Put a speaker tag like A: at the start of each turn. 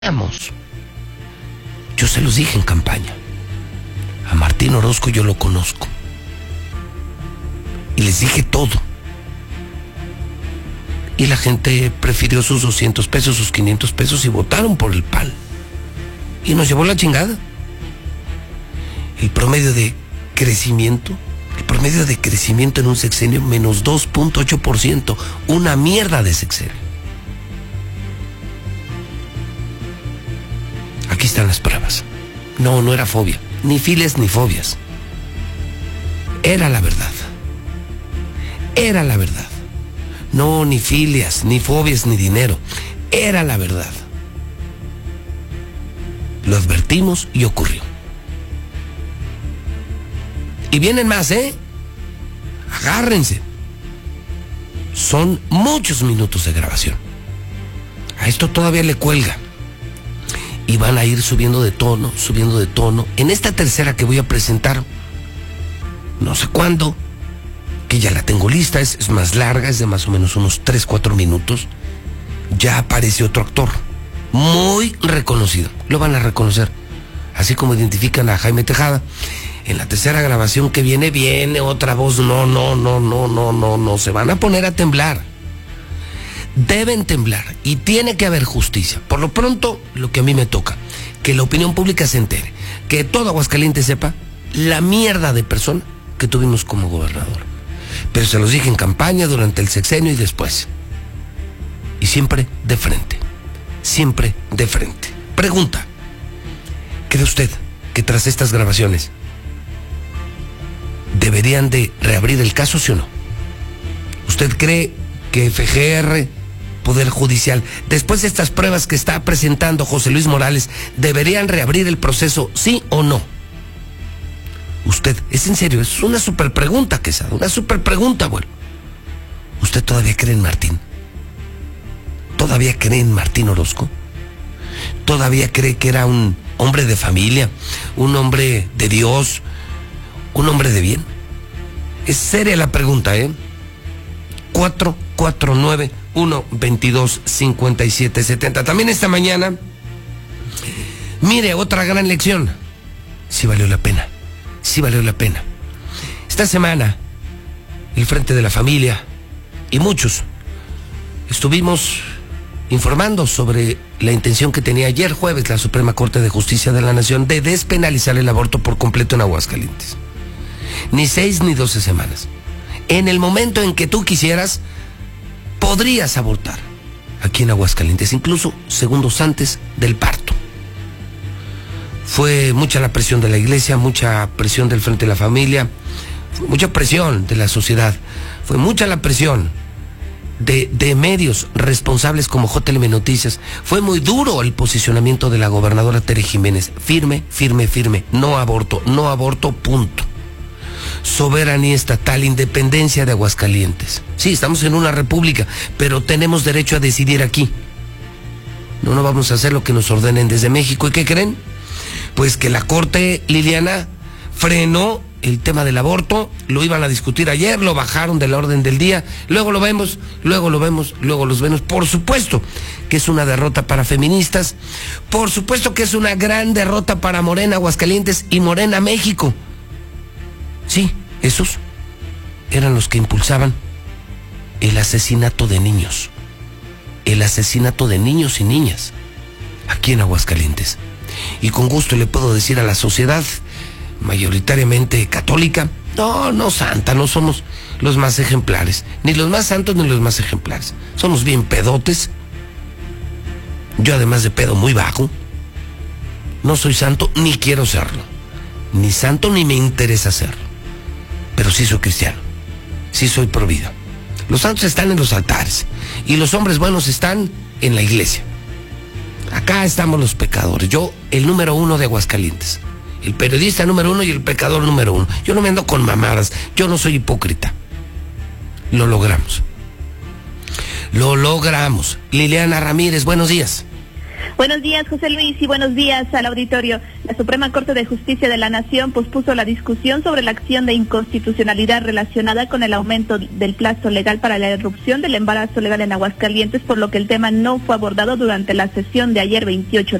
A: Yo se los dije en campaña. A Martín Orozco yo lo conozco. Y les dije todo. Y la gente prefirió sus 200 pesos, sus 500 pesos y votaron por el PAN. Y nos llevó la chingada. El promedio de crecimiento en un sexenio, menos 2.8%. Una mierda de sexenio. Aquí están las pruebas. No era fobia. Ni files ni fobias. Era la verdad. Era la verdad. No, ni filias, ni fobias, ni dinero. Era la verdad. Lo advertimos y ocurrió. Y vienen más, Agárrense. Son muchos minutos de grabación. A esto todavía le cuelga. Y van a ir subiendo de tono. En esta tercera que voy a presentar, no sé cuándo, que ya la tengo lista, es más larga, es de más o menos unos 3-4 minutos. Ya aparece otro actor, muy reconocido, lo van a reconocer, así como identifican a Jaime Tejada. En la tercera grabación que viene otra voz, no, se van a poner a temblar. Deben temblar y tiene que haber justicia. Por lo pronto, lo que a mí me toca, que la opinión pública se entere, que todo Aguascalientes sepa la mierda de persona que tuvimos como gobernador. Pero se los dije en campaña, durante el sexenio y después. Y siempre de frente. Siempre de frente. Pregunta: ¿cree usted que tras estas grabaciones deberían de reabrir el caso, sí o no? ¿Usted cree que FGR, Poder Judicial, después de estas pruebas que está presentando José Luis Morales, deberían reabrir el proceso, sí o no? Usted, es en serio, es una súper pregunta, Quesada, una súper pregunta, abuelo. ¿Usted todavía cree en Martín? ¿Todavía cree en Martín Orozco? ¿Todavía cree que era un hombre de familia, un hombre de Dios, un hombre de bien? Es seria la pregunta, 449-122-5770. También esta mañana, mire, otra gran lección. Sí valió la pena. Esta semana, el Frente de la Familia y muchos estuvimos informando sobre la intención que tenía ayer jueves la Suprema Corte de Justicia de la Nación de despenalizar el aborto por completo en Aguascalientes. Ni 6 ni 12 semanas. En el momento en que tú quisieras, podrías abortar aquí en Aguascalientes, incluso segundos antes del parto. Fue mucha la presión de la iglesia, mucha presión del Frente de la Familia, fue mucha presión de la sociedad, fue mucha la presión de medios responsables como JLM Noticias. Fue muy duro el posicionamiento de la gobernadora Tere Jiménez. Firme, no aborto, punto. Soberanía estatal, independencia de Aguascalientes. Sí, estamos en una república, pero tenemos derecho a decidir aquí. No vamos a hacer lo que nos ordenen desde México. ¿Y qué creen? Pues que la Corte, Liliana, frenó el tema del aborto. Lo iban a discutir ayer, lo bajaron de la orden del día. Luego los vemos. Por supuesto que es una derrota para feministas. Por supuesto que es una gran derrota para Morena Aguascalientes y Morena México. Sí, esos eran los que impulsaban el asesinato de niños. El asesinato de niños y niñas aquí en Aguascalientes. Y con gusto le puedo decir a la sociedad mayoritariamente católica, no santa, no somos los más ejemplares, ni los más santos ni los más ejemplares. Somos bien pedotes. Yo, además de pedo, muy bajo. No soy santo ni quiero serlo. Ni santo ni me interesa serlo. Pero sí soy cristiano. Sí soy pro vida. Los santos están en los altares y los hombres buenos están en la iglesia. Acá estamos los pecadores. Yo, el número 1 de Aguascalientes. El periodista número 1 y el pecador número 1. Yo no me ando con mamadas. Yo no soy hipócrita. Lo logramos. Liliana Ramírez, buenos días.
B: Buenos días, José Luis, y buenos días al auditorio. La Suprema Corte de Justicia de la Nación pospuso la discusión sobre la acción de inconstitucionalidad relacionada con el aumento del plazo legal para la interrupción del embarazo legal en Aguascalientes, por lo que el tema no fue abordado durante la sesión de ayer 28